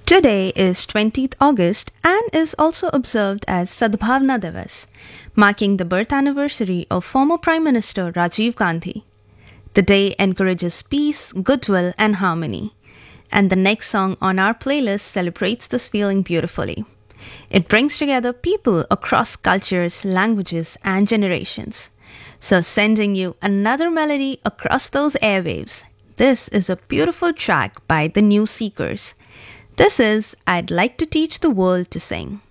Today is 20th August and is also observed as Sadbhavna Divas, marking the birth anniversary of former Prime Minister Rajiv Gandhi. The day encourages peace, goodwill, and harmony. And the next song on our playlist celebrates this feeling beautifully. It brings together people across cultures, languages, and generations. So, sending you another melody across those airwaves. This is a beautiful track by the New Seekers. This is I'd Like to Teach the World to Sing.